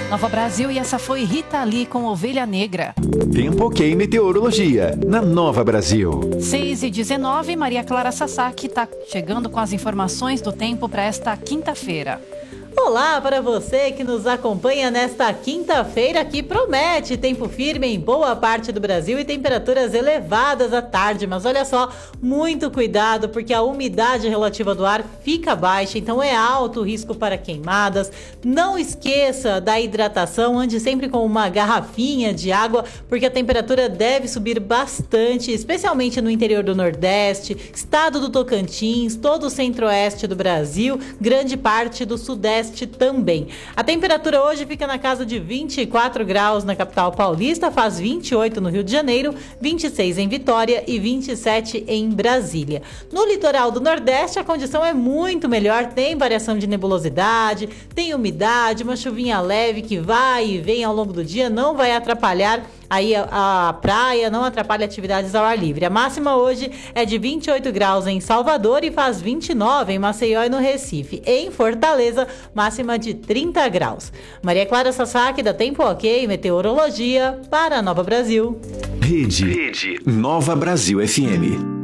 Nova Brasil, e essa foi Rita Lee com Ovelha Negra. Tempo ok meteorologia, na Nova Brasil. 6h19, Maria Clara Sasaki está chegando com as informações do tempo para esta quinta-feira. Olá para você que nos acompanha nesta quinta-feira, que promete tempo firme em boa parte do Brasil e temperaturas elevadas à tarde. Mas olha só, muito cuidado porque a umidade relativa do ar fica baixa, então é alto o risco para queimadas. Não esqueça da hidratação, ande sempre com uma garrafinha de água, porque a temperatura deve subir bastante, especialmente no interior do Nordeste, estado do Tocantins, todo o centro-oeste do Brasil, grande parte do Sudeste também. A temperatura hoje fica na casa de 24 graus na capital paulista, faz 28 no Rio de Janeiro, 26 em Vitória e 27 em Brasília. No litoral do Nordeste a condição é muito melhor, tem variação de nebulosidade, tem umidade, uma chuvinha leve que vai e vem ao longo do dia, não vai atrapalhar aí a praia, não atrapalha atividades ao ar livre. A máxima hoje é de 28 graus em Salvador e faz 29 em Maceió e no Recife. Em Fortaleza, máxima de 30 graus. Maria Clara Sasaki, da Tempo Ok Meteorologia, para a Nova Brasil. Rede Nova Brasil FM.